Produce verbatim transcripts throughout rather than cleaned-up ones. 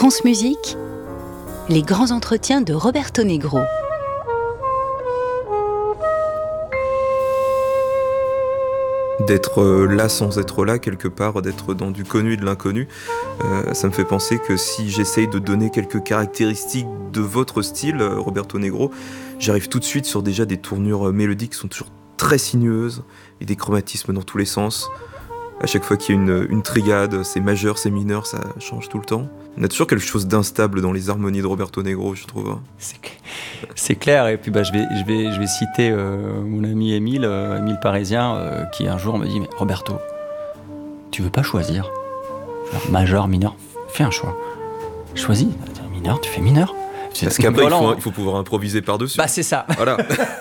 France Musique, les grands entretiens de Roberto Negro. D'être là sans être là, quelque part, d'être dans du connu et de l'inconnu, euh, ça me fait penser que si j'essaye de donner quelques caractéristiques de votre style, Roberto Negro, j'arrive tout de suite sur déjà des tournures mélodiques qui sont toujours très sinueuses et des chromatismes dans tous les sens. À chaque fois qu'il y a une, une triade, c'est majeur, c'est mineur, ça change tout le temps. On a toujours quelque chose d'instable dans les harmonies de Roberto Negro, je trouve. C'est, c'est clair, et puis bah, je, vais, je, vais, je vais citer euh, mon ami Émile, euh, Émile Parisien, euh, qui un jour me dit « Mais Roberto, tu veux pas choisir genre, majeur, mineur, fais un choix. Choisis, mineur, tu fais mineur. » Parce qu'après, il faut, il faut pouvoir improviser par-dessus. Bah, c'est ça. Voilà.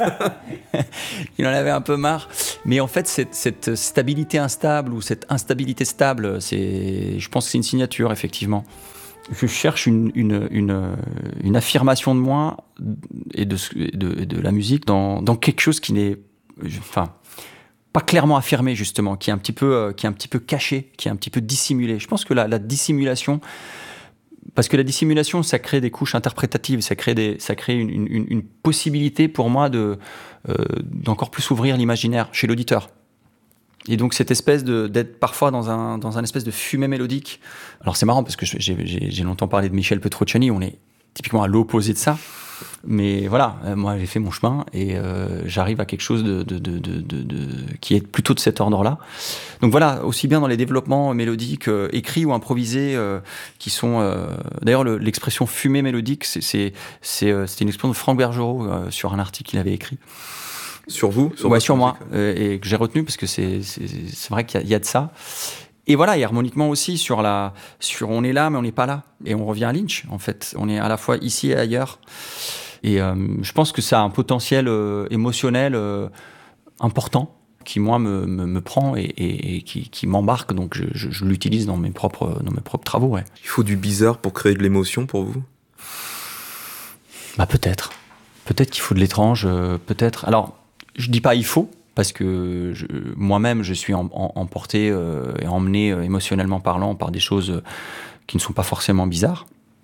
Il en avait un peu marre. Mais en fait, cette, cette stabilité instable ou cette instabilité stable, c'est, je pense que c'est une signature, effectivement. Je cherche une, une, une, une affirmation de moi et de, de, de la musique dans, dans quelque chose qui n'est... Enfin, pas clairement affirmé, justement, qui est un petit peu, qui est un petit peu caché, qui est un petit peu dissimulé. Je pense que la, la dissimulation... Parce que la dissimulation, ça crée des couches interprétatives, ça crée, des, ça crée une, une, une possibilité pour moi de, euh, d'encore plus ouvrir l'imaginaire chez l'auditeur. Et donc cette espèce de, d'être parfois dans un, dans un espèce de fumée mélodique. Alors c'est marrant parce que j'ai, j'ai, j'ai longtemps parlé de Michel Petrucciani, on est typiquement à l'opposé de ça. Mais voilà, euh, moi j'ai fait mon chemin et euh, j'arrive à quelque chose de, de, de, de, de, de, qui est plutôt de cet ordre-là. Donc voilà, aussi bien dans les développements mélodiques euh, écrits ou improvisés, euh, qui sont... Euh, d'ailleurs, le, l'expression fumée mélodique, c'est, c'est, c'est, euh, c'était une expression de Franck Bergerot euh, sur un article qu'il avait écrit. Sur vous sur Ouais, sur moi, euh, et que j'ai retenu parce que c'est, c'est, c'est vrai qu'il y a, il y a de ça. Et voilà, et harmoniquement aussi, sur la, sur on est là, mais on n'est pas là. Et on revient à Lynch, en fait. On est à la fois ici et ailleurs. Et euh, je pense que ça a un potentiel euh, émotionnel euh, important qui, moi, me, me, me prend et, et, et qui, qui m'embarque. Donc, je, je, je l'utilise dans mes propres, dans mes propres travaux. Ouais. Il faut du bizarre pour créer de l'émotion pour vous ? Bah, peut-être. Peut-être qu'il faut de l'étrange. Euh, peut-être. Alors, je ne dis pas il faut. Parce que je, moi-même, je suis en, en, emporté euh, et emmené euh, émotionnellement parlant par des choses euh, qui ne sont pas forcément bizarres.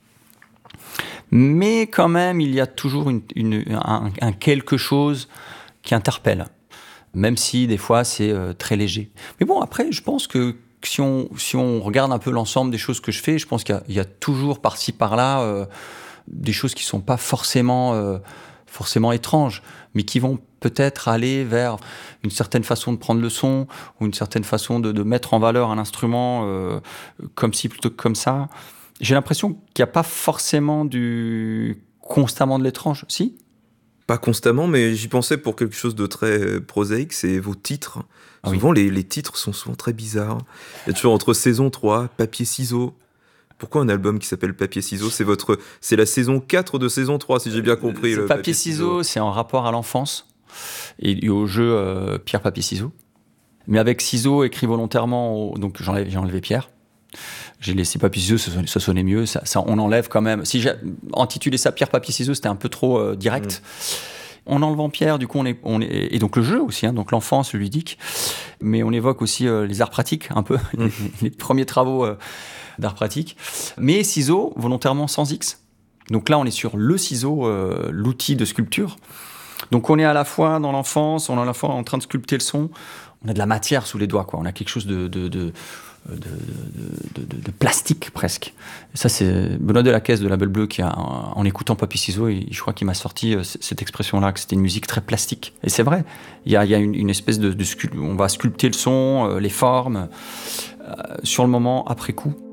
Mais quand même, il y a toujours une, une, un, un quelque chose qui interpelle, même si des fois c'est euh, très léger. Mais bon, après, je pense que si on, si on regarde un peu l'ensemble des choses que je fais, je pense qu'il y a, il y a toujours par-ci par-là euh, des choses qui ne sont pas forcément, euh, forcément étranges, mais qui vont peut-être aller vers une certaine façon de prendre le son ou une certaine façon de, de mettre en valeur un instrument euh, comme ci plutôt que comme ça. J'ai l'impression qu'il n'y a pas forcément du constamment de l'étrange. Si ? Pas constamment, mais j'y pensais pour quelque chose de très prosaïque, c'est vos titres. Ah souvent, oui. les, les titres sont souvent très bizarres. Il y a toujours entre saison trois, papier-ciseau. Pourquoi un album qui s'appelle Papier-ciseau ? C'est, votre, c'est la saison quatre de saison trois, si j'ai bien compris. Le le papier-ciseau, papier c'est en rapport à l'enfance et au jeu euh, pierre-papier-ciseau. Mais avec ciseaux écrit volontairement, au... donc j'enlève, j'ai enlevé pierre. J'ai laissé papier-ciseaux, ça, ça sonnait mieux. Ça, ça, on enlève quand même. Si j'ai intitulé ça pierre-papier-ciseaux, c'était un peu trop euh, direct. Mmh. En enlevant pierre, du coup, on est, on est, et donc le jeu aussi, hein, donc l'enfance, le ludique. Mais on évoque aussi euh, les arts pratiques, un peu, mmh. les, les premiers travaux euh, d'arts pratiques. Mais ciseaux, volontairement sans X. Donc là, on est sur le ciseau, euh, l'outil de sculpture. Donc on est à la fois dans l'enfance, on est à la fois en train de sculpter le son. On a de la matière sous les doigts, quoi. On a quelque chose de... de, de De, de, de, de plastique presque. Et ça, c'est Benoît Delacaisse de Label Bleu qui a, en écoutant Papier-Ciseaux, je crois qu'il m'a sorti cette expression-là, que c'était une musique très plastique. Et c'est vrai, il y a, il y a une, une espèce de, de sculpte, on va sculpter le son, les formes, euh, sur le moment, après coup.